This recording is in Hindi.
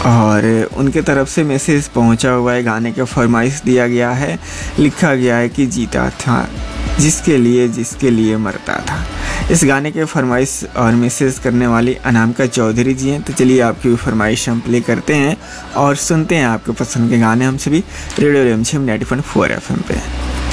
और उनके तरफ से मैसेज पहुंचा हुआ है, गाने का फरमाइश दिया गया है, लिखा गया है कि जीता था जिसके लिए मरता था। इस गाने के फरमाइश और मैसेज करने वाली अनामिका चौधरी जी हैं। तो चलिए आपकी भी फरमाइश हम प्ले करते हैं और सुनते हैं आपके पसंद के गाने हम सभी रेडियो रिमझिम 90.4 FM पे।